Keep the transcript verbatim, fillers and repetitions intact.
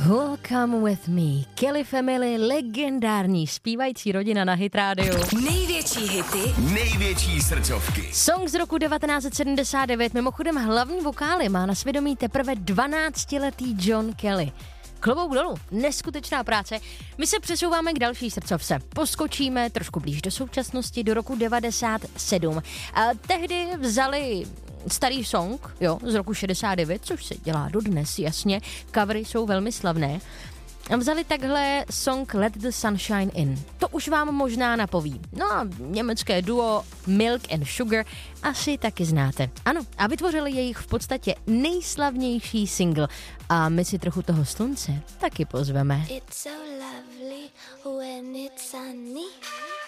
Who'll Come With Me, Kelly Family, legendární zpívající rodina na Hit Radio. Největší hity, největší srdcovky. Song z roku devatenáct set sedmdesát devět, mimochodem hlavní vokály má na svědomí teprve dvanáctiletý John Kelly. Klobouk dolů, neskutečná práce. My se přesouváme k další srdcovce. Poskočíme trošku blíž do současnosti, do roku devadesát sedm. A tehdy vzali starý song, jo, z roku šedesát devět, což se dělá dodnes, jasně. Covery jsou velmi slavné. A vzali takhle song Let the Sunshine In. To už vám možná napoví. No a německé duo Milk and Sugar asi taky znáte. Ano, a vytvořili jejich v podstatě nejslavnější single. A my si trochu toho slunce taky pozveme. It's so lovely when it's sunny.